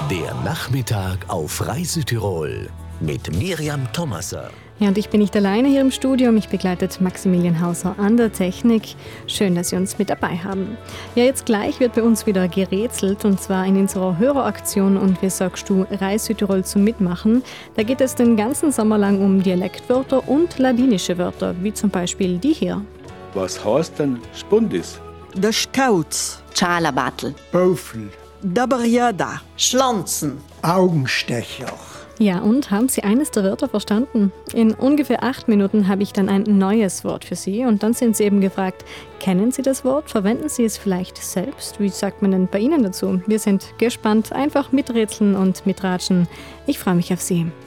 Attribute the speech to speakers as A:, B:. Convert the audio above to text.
A: Der Nachmittag auf Reise Tirol mit Miriam Thomaser.
B: Ja, und ich bin nicht alleine hier im Studio. Mich begleitet Maximilian Hauser an der Technik. Schön, dass Sie uns mit dabei haben. Ja, jetzt gleich wird bei uns wieder gerätselt, und zwar in unserer Höreraktion und wie sagst du, Reise Südtirol zum Mitmachen. Da geht es den ganzen Sommer lang um Dialektwörter und ladinische Wörter, wie zum Beispiel die hier.
C: Was heißt denn Spundis?
D: Der Skauz,
E: Schalabatl,
F: Baufel,
D: der Barriada,
E: Schlanzen,
F: Augenstecher.
B: Ja, und haben Sie eines der Wörter verstanden? In ungefähr 8 Minuten habe ich dann ein neues Wort für Sie und dann sind Sie eben gefragt, kennen Sie das Wort? Verwenden Sie es vielleicht selbst? Wie sagt man denn bei Ihnen dazu? Wir sind gespannt. Einfach miträtseln und mitratschen. Ich freue mich auf Sie.